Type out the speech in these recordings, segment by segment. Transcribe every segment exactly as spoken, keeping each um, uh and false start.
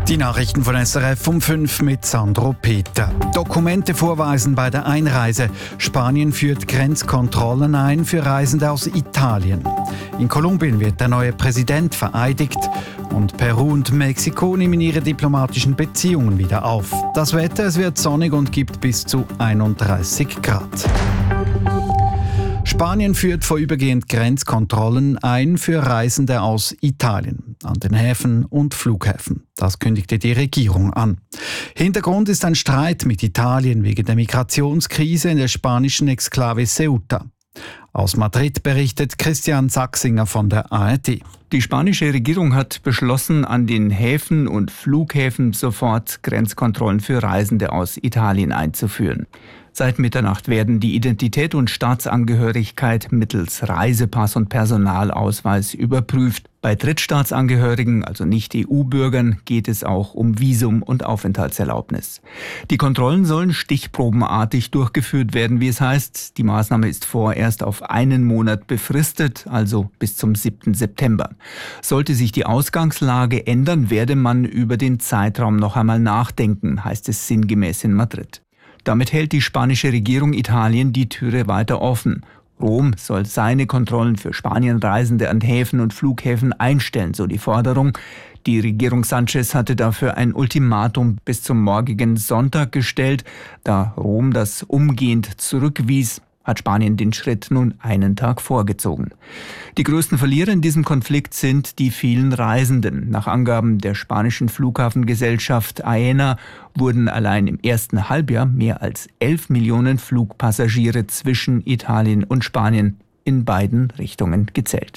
Die Nachrichten von S R F um fünf mit Sandro Peter. Dokumente vorweisen bei der Einreise. Spanien führt Grenzkontrollen ein für Reisende aus Italien. In Kolumbien wird der neue Präsident vereidigt. Und Peru und Mexiko nehmen ihre diplomatischen Beziehungen wieder auf. Das Wetter, es wird sonnig und gibt bis zu einunddreißig Grad. Spanien führt vorübergehend Grenzkontrollen ein für Reisende aus Italien an den Häfen und Flughäfen. Das kündigte die Regierung an. Hintergrund ist ein Streit mit Italien wegen der Migrationskrise in der spanischen Exklave Ceuta. Aus Madrid berichtet Christian Sachsinger von der A R D. Die spanische Regierung hat beschlossen, an den Häfen und Flughäfen sofort Grenzkontrollen für Reisende aus Italien einzuführen. Seit Mitternacht werden die Identität und Staatsangehörigkeit mittels Reisepass und Personalausweis überprüft. Bei Drittstaatsangehörigen, also Nicht-E U-Bürgern, geht es auch um Visum und Aufenthaltserlaubnis. Die Kontrollen sollen stichprobenartig durchgeführt werden, wie es heißt. Die Maßnahme ist vorerst auf einen Monat befristet, also bis zum siebten September. Sollte sich die Ausgangslage ändern, werde man über den Zeitraum noch einmal nachdenken, heißt es sinngemäß in Madrid. Damit hält die spanische Regierung Italien die Türe weiter offen. Rom soll seine Kontrollen für Spanienreisende an Häfen und Flughäfen einstellen, so die Forderung. Die Regierung Sánchez hatte dafür ein Ultimatum bis zum morgigen Sonntag gestellt. Da Rom das umgehend zurückwies, hat Spanien den Schritt nun einen Tag vorgezogen. Die größten Verlierer in diesem Konflikt sind die vielen Reisenden. Nach Angaben der spanischen Flughafengesellschaft Aena wurden allein im ersten Halbjahr mehr als elf Millionen Flugpassagiere zwischen Italien und Spanien in beiden Richtungen gezählt.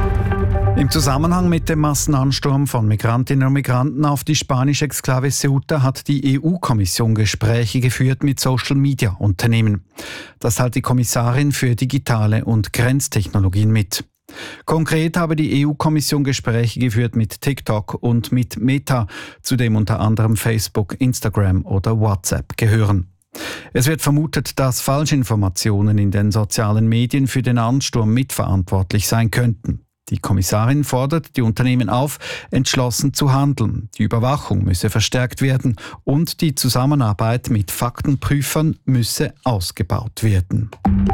Im Zusammenhang mit dem Massenansturm von Migrantinnen und Migranten auf die spanische Exklave Ceuta hat die E U-Kommission Gespräche geführt mit Social-Media-Unternehmen. Das teilt die Kommissarin für digitale und Grenztechnologien mit. Konkret habe die E U-Kommission Gespräche geführt mit TikTok und mit Meta, zu dem unter anderem Facebook, Instagram oder WhatsApp gehören. Es wird vermutet, dass Falschinformationen in den sozialen Medien für den Ansturm mitverantwortlich sein könnten. Die Kommissarin fordert die Unternehmen auf, entschlossen zu handeln. Die Überwachung müsse verstärkt werden und die Zusammenarbeit mit Faktenprüfern müsse ausgebaut werden.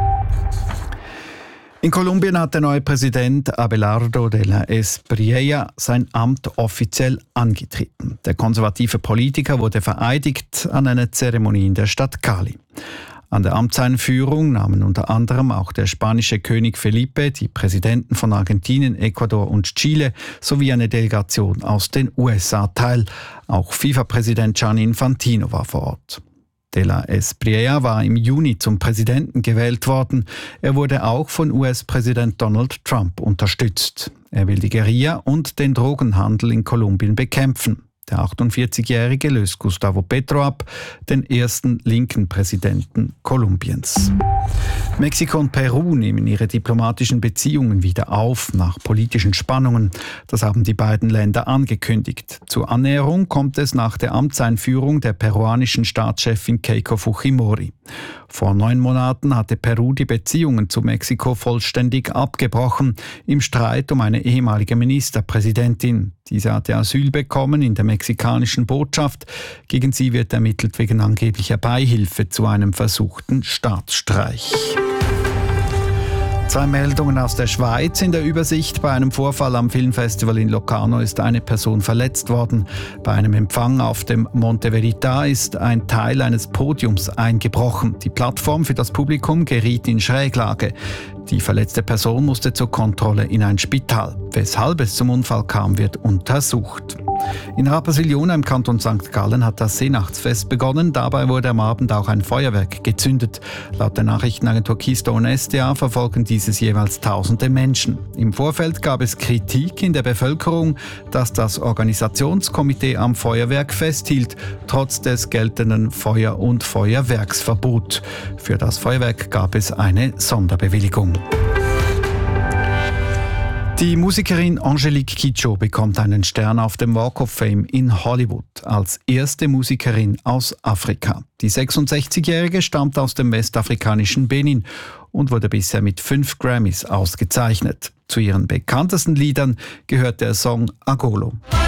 In Kolumbien hat der neue Präsident Abelardo de la Espriella sein Amt offiziell angetreten. Der konservative Politiker wurde vereidigt an einer Zeremonie in der Stadt Cali. An der Amtseinführung nahmen unter anderem auch der spanische König Felipe, die Präsidenten von Argentinien, Ecuador und Chile sowie eine Delegation aus den U S A teil. Auch FIFA-Präsident Gianni Infantino war vor Ort. De la Espriella war im Juni zum Präsidenten gewählt worden. Er wurde auch von U S-Präsident Donald Trump unterstützt. Er will die Guerilla und den Drogenhandel in Kolumbien bekämpfen. Der achtundvierzigjährige löst Gustavo Petro ab, den ersten linken Präsidenten Kolumbiens. Mexiko und Peru nehmen ihre diplomatischen Beziehungen wieder auf nach politischen Spannungen. Das haben die beiden Länder angekündigt. Zur Annäherung kommt es nach der Amtseinführung der peruanischen Staatschefin Keiko Fujimori. Vor neun Monaten hatte Peru die Beziehungen zu Mexiko vollständig abgebrochen, im Streit um eine ehemalige Ministerpräsidentin. Diese hatte Asyl bekommen in der mexikanischen Botschaft. Gegen sie wird ermittelt wegen angeblicher Beihilfe zu einem versuchten Staatsstreich. Zwei Meldungen aus der Schweiz in der Übersicht. Bei einem Vorfall am Filmfestival in Locarno ist eine Person verletzt worden. Bei einem Empfang auf dem Monte Verita ist ein Teil eines Podiums eingebrochen. Die Plattform für das Publikum geriet in Schräglage. Die verletzte Person musste zur Kontrolle in ein Spital. Weshalb es zum Unfall kam, wird untersucht. In Rapperswil-Jona im Kanton Sankt Gallen hat das Seenachtsfest begonnen. Dabei wurde am Abend auch ein Feuerwerk gezündet. Laut der Nachrichtenagentur Keystone S D A verfolgen dieses jeweils tausende Menschen. Im Vorfeld gab es Kritik in der Bevölkerung, dass das Organisationskomitee am Feuerwerk festhielt, trotz des geltenden Feuer- und Feuerwerksverbot. Für das Feuerwerk gab es eine Sonderbewilligung. Die Musikerin Angelique Kidjo bekommt einen Stern auf dem Walk of Fame in Hollywood als erste Musikerin aus Afrika. Die sechsundsechzigjährige stammt aus dem westafrikanischen Benin und wurde bisher mit fünf Grammys ausgezeichnet. Zu ihren bekanntesten Liedern gehört der Song Agolo.